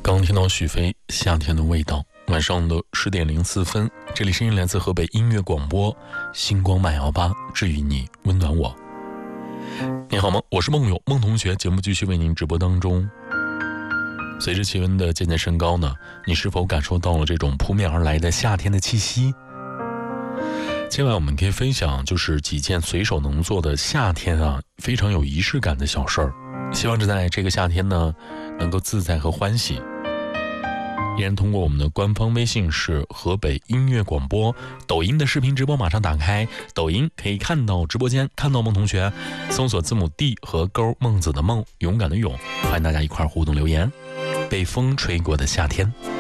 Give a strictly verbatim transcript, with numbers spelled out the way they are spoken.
刚听到许飞《夏天的味道》，晚上的十点零四分，这里声音来自河北音乐广播，星光慢摇吧，治愈你，温暖我。你好吗？我是梦友，梦同学。节目继续为您直播当中。随着气温的渐渐升高呢，你是否感受到了这种扑面而来的夏天的气息？今晚我们可以分享就是几件随手能做的夏天啊非常有仪式感的小事儿，希望在这个夏天呢能够自在和欢喜。依然通过我们的官方微信是河北音乐广播，抖音的视频直播马上打开，抖音可以看到直播间，看到梦同学，搜索字母 D 和勾孟子的孟，勇敢的勇，欢迎大家一块互动留言。被风吹过的夏天。